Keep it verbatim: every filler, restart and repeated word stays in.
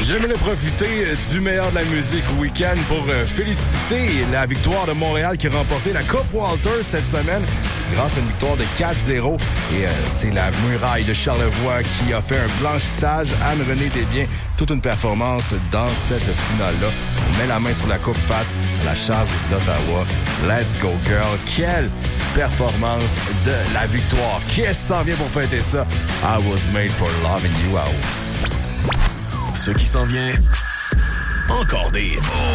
J'aimerais profiter du meilleur de la musique week-end pour féliciter la victoire de Montréal qui a remporté la Coupe Walter cette semaine grâce à une victoire de quatre zéro. Et euh, c'est la Muraille de Charlevoix qui a fait un blanchissage. Anne-Renée Desbiens, toute une performance dans cette finale-là. On met la main sur la coupe face à la Charge d'Ottawa. Let's go, girl! Quelle performance de la victoire! Qui est-ce qui s'en vient pour fêter ça? I was made for loving you. Wow. Ce qui s'en vient, encore des hits.